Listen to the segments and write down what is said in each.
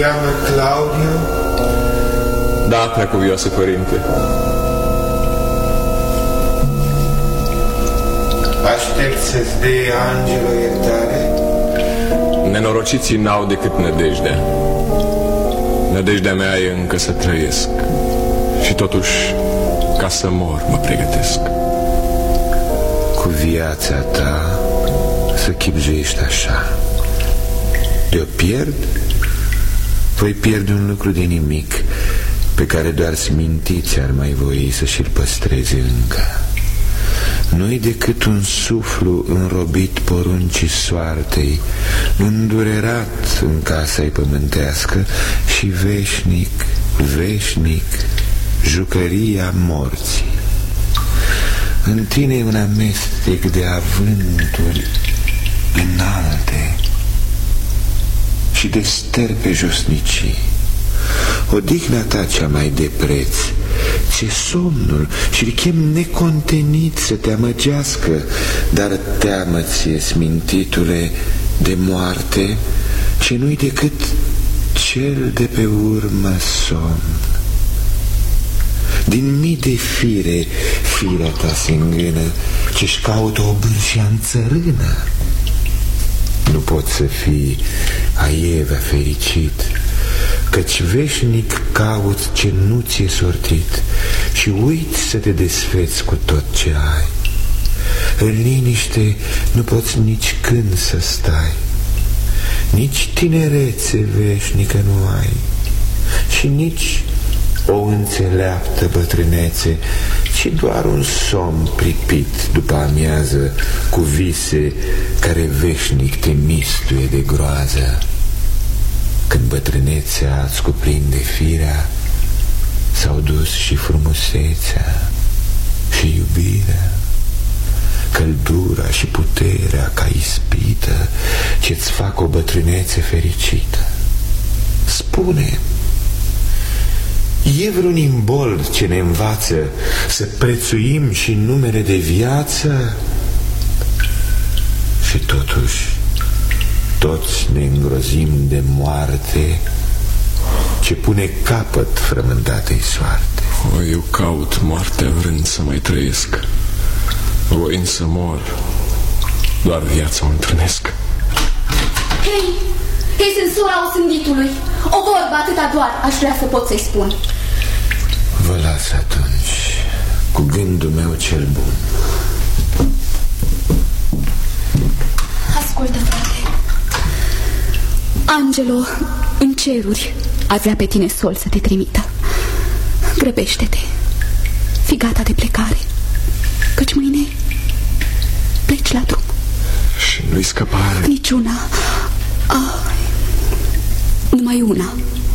cheamă Claudiu? Da, preacuvioase părinte. Aștept să-ți dea Angelo iertare? Nenorociții n-au decât nădejdea. Nădejdea mea e încă să trăiesc. Și totuși, ca să mor, mă pregătesc. Cu viața ta să chibzuiești așa. De-o pierd, voi pierde un lucru de nimic, pe care doar smintiți ar mai voi să și-l păstreze încă. Nu-i decât un suflu înrobit poruncii soartei, îndurerat în casa-i pământească și veșnic, veșnic, jucăria morții. În tine e un amestec de avânturi înalte și de sterpe josnicii. Odihna ta cea mai de preț, ce somnul, și-l chem necontenit să te amăgească, dar teamă-ție, smintitule, de moarte, ce nu-i decât cel de pe urmă somn. Din mii de fire, firea ta se îngână, ce-și caută o bârșia în țărână. Nu poți să fii aievea fericit, căci veșnic cauți ce nu ți-e sortit și uiți să te desfeți cu tot ce ai. În liniște nu poți nici când să stai, nici tinerețe veșnică nu ai și nici o înțeleaptă bătrânețe, ci doar un somn pripit după amiază, cu vise care veșnic te mistuie de groază. Când bătrânețea îți cuprinde firea, s-au dus și frumusețea și iubirea, căldura și puterea ca ispită ce-ți fac o bătrânețe fericită. Spune, e vreun imbol ce ne învață să prețuim și numele de viață? Și totuși toți ne îngrozim de moarte ce pune capăt frământatei soarte. Eu caut moartea vrând să mai trăiesc, voind să mor, doar viața o întâlnesc. Hei, sunt sora osânditului. O vorbă atâta doar aș vrea să pot să-i spun. Vă las atunci cu gândul meu cel bun. Ascultă, frate. Angelo, în ceruri, ar vrea pe tine sol să te trimită. Grăbește-te. Fii gata de plecare, căci mâine pleci la drum. Și nu-i scăpare? Niciuna. Numai una.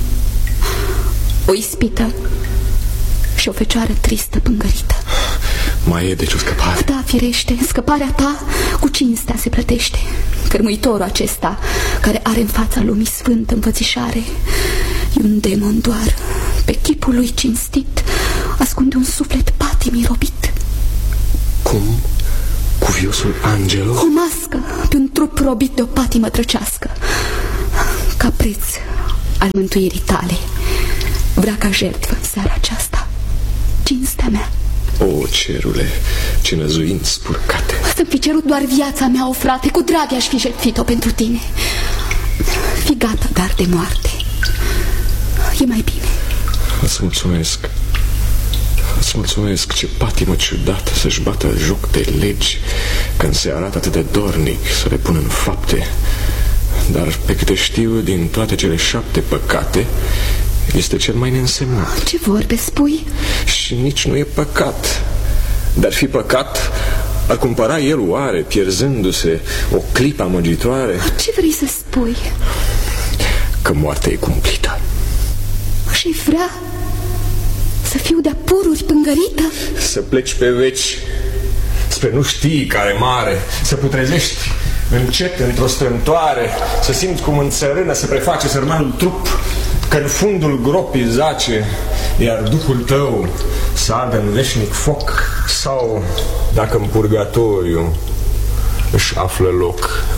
O ispită și o fecioară tristă pângărită. Mai e deci o scăpare? Da, firește, scăparea ta cu cinstea se plătește. Cărmuitorul acesta, care are în fața lumii sfântă înfățișare, e un demon doar. Pe chipul lui cinstit ascunde un suflet patimii robit. Cum? Cuviosul Angelo? O mască pe un trup robit de o patimă drăcească. Ca preț al mântuirii tale, vrea ca jertfă în seara aceasta cinstea mea. O, cerule, ce năzuinți spurcate! Să-mi fi cerut doar viața mea, o frate, cu drag aș fi jertfit-o pentru tine. Fii gata, dar de moarte. E mai bine. Îți mulțumesc. Îți mulțumesc, ce patimă ciudată să-și bată joc de legi când se arată atât de dornic să le pună în fapte. Dar pe câte știu, din toate cele 7 păcate, este cel mai neînsemnat. Ce vorbe spui? Și nici nu e păcat. Dar fi păcat, ar cumpăra el oare, pierzându-se o clipă amăgitoare? Ce vrei să spui? Că moartea e cumplită. Și vrea să fiu de-a pururi pângărită? Să pleci pe veci spre nu știi care mare, să putrezești încet într-o strântoare, să simți cum în țărână se preface sărmanul trup, că în fundul gropii zace, iar duhul tău să ardă în veșnic foc, sau dacă în purgatoriu își află loc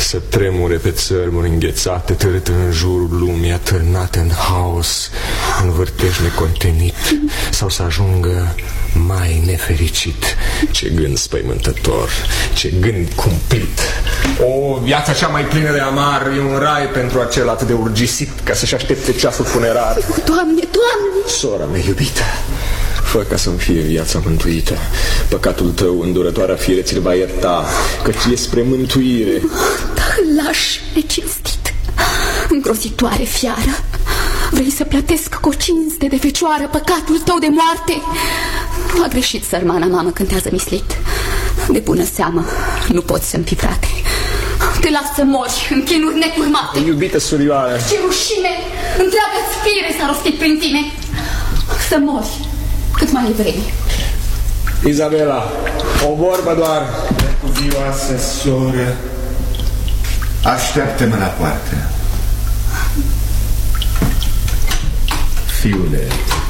să tremure pe țărmuri înghețate, târât în jurul lumii, atârnate în haos, în vârtej necontenit, sau să ajungă mai nefericit. Ce gând spăimântător, ce gând cumplit. O, viața cea mai plină de amar e un rai pentru acel atât de urgisit ca să-și aștepte ceasul funerar. Doamne, Doamne! Sora mea iubită, fă ca să-mi fie viața mântuită. Păcatul tău, îndurătoarea fire, ți-l va ierta, căci e spre mântuire. Da, îl lași necinstit, îngrozitoare fiară. Vrei să plătesc cu o cinste de fecioară păcatul tău de moarte? Nu a greșit sărmana mamă când te-a zămislit. De bună seamă, nu poți să-mi fii frate. Te las să mori în chinuri necurmate. Iubită surioară, ce rușine! Întreagă-ți fire s-a rostit prin tine. Să mori cât mai e vreme. Izabela, o vorbă doar. Cuvioasă soră, așteaptă-mă la poartă. Fiule,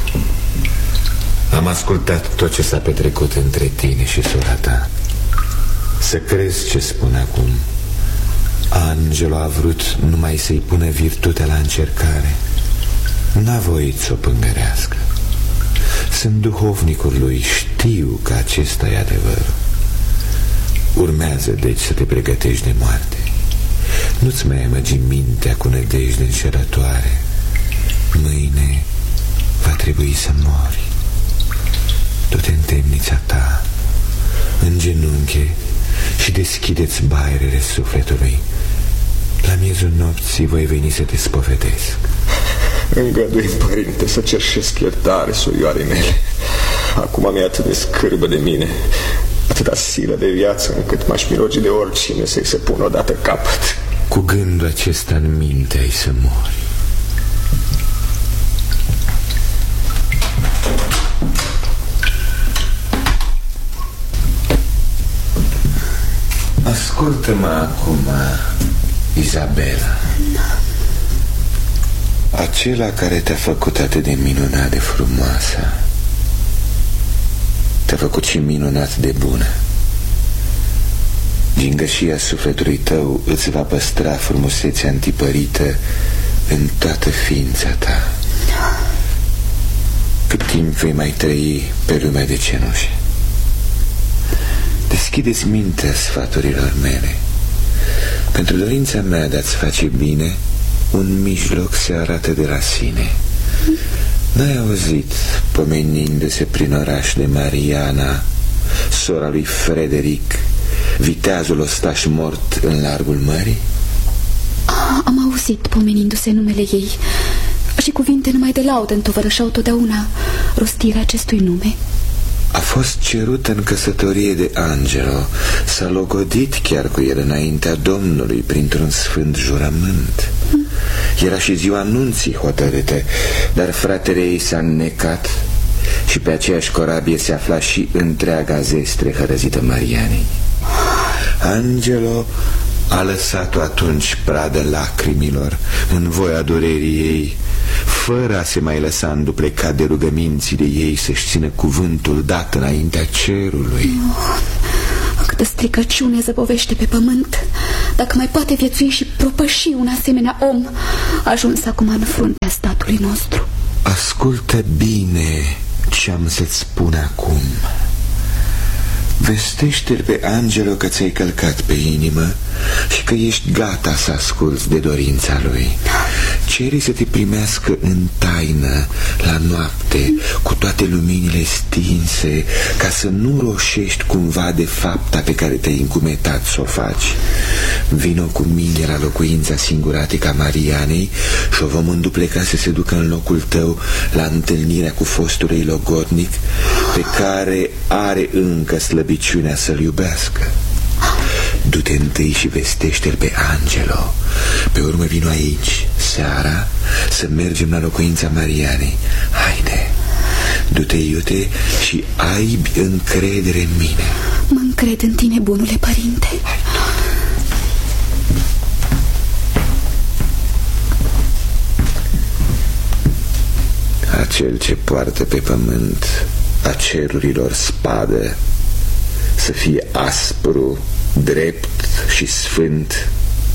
am ascultat tot ce s-a petrecut între tine și sora ta. Să crezi ce spun acum. Angelo a vrut numai să-i pună virtutea la încercare. N-a voit să o pângărească. Sunt duhovnicul lui, știu că acesta e adevărul. Urmează deci să te pregătești de moarte. Nu-ți mai amăgi mintea cu nădejde înșelătoare. Mâine va trebui să mori. Du-te în temnița ta, în genunchi, și deschide-ți baierele sufletului. La miezul nopții voi veni să te spovedesc. Îngădui, părinte, să cerșesc iertare surioarei mele. Acum mi-e atât de scârbă de mine, atâta silă de viață, încât m-aș mirogi de oricine să-i se pună odată capăt. Cu gândul acesta în minte ai să mori. Ascultă-mă acum, Izabela. Acela care te-a făcut atât de minunat de frumoasă te-a făcut și minunat de bună. Gingășia sufletului tău îți va păstra frumusețea întipărită în toată ființa ta. Cât timp vei mai trăi pe lumea de cenușe. Deschideți mintea sfaturilor mele. Pentru dorința mea de a-ți face bine, un mijloc se arată de la sine. N-ai auzit, pomenindu-se prin oraș de Mariana, sora lui Frederic, viteazul ostaș mort în largul mării? Am auzit pomenindu-se numele ei și cuvinte numai de laudă întovărășau totdeauna rostirea acestui nume. A fost cerută în căsătorie de Angelo, s-a logodit chiar cu el înaintea Domnului printr-un sfânt jurământ. Era și ziua anunții hotărâtă, dar fratele ei s-a înnecat și pe aceeași corabie se afla și întreaga zestre hărăzită Marianei. Angelo a lăsat-o atunci pradă lacrimilor în voia durerii ei, fără a se mai lăsa înduplecat de rugămințile ei să-și țină cuvântul dat înaintea cerului. Câtă stricăciune zăbovește pe pământ. Dacă mai poate viețui și propăși un asemenea om ajuns acum în fruntea statului nostru. Ascultă bine ce-am să-ți spun acum. Vestește-l pe Angelo că ți-ai călcat pe inimă și că ești gata să asculți de dorința lui. Cere să te primească în taină, la noapte, cu toate luminile stinse, ca să nu roșești cumva de fapta pe care te-ai încumetat să o faci. Vino cu mine la locuința singuratică a Marianei și o vom îndupleca să se ducă în locul tău la întâlnirea cu fostul ei logodnic, pe care are încă slăbiciunea să-l iubească. Du-te întâi și vestește-l pe Angelo. Pe urmă vino aici, seara, să mergem la locuința Marianei. Haide, du-te iute și ai încredere în mine. Mă încred în tine, bunule părinte. Acel ce poartă pe pământ a cerurilor spadă să fie aspru, drept și sfânt,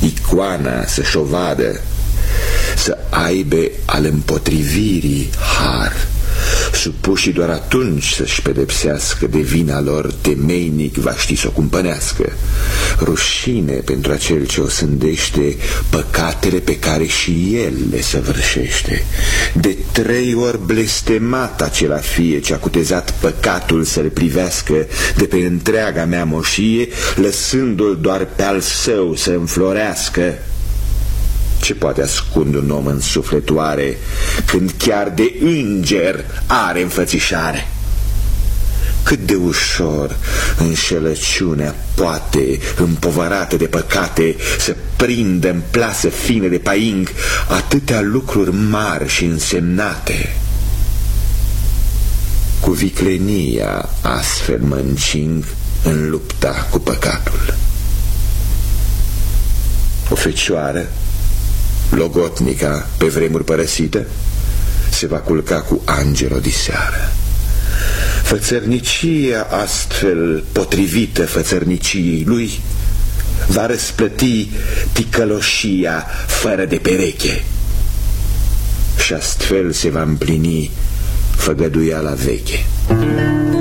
icoana să-și o vadă, să aibă al împotrivirii har, supuși doar atunci să-și pedepsească de vina lor, temeinic va ști să o cumpănească. Rușine pentru acel ce o sândește păcatele pe care și el le săvârșește. De 3 ori blestemat acela fie ce a cutezat păcatul să le privească de pe întreaga mea moșie, lăsându-l doar pe al său să înflorească. Ce poate ascunde un om în sufletoare când chiar de înger are înfățișare? Cât de ușor înșelăciunea poate, împovărată de păcate, să prindă în plasă fine de paing atâtea lucruri mari și însemnate. Cu viclenia astfel mă încing în lupta cu păcatul. O fecioară logotnica, pe vremuri părăsită, se va culca cu angel odiseară. Fățărnicia astfel potrivită fățărniciei lui va răsplăti ticăloșia fără de pereche și astfel se va împlini făgăduiala veche.